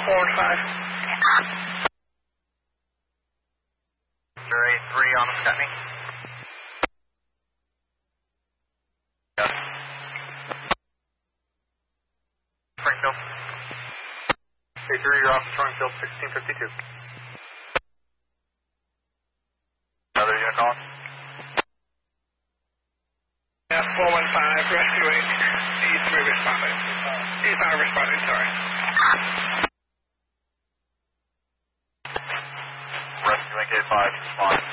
forward 5. Sure, 8-3 on Scotney. Yes. Springfield. 8-3, you're off Springfield, 1652. Another unit calling? Yeah, 415, rescuing. E3 responding. E5 responding, sorry. Rescuing K5, respond.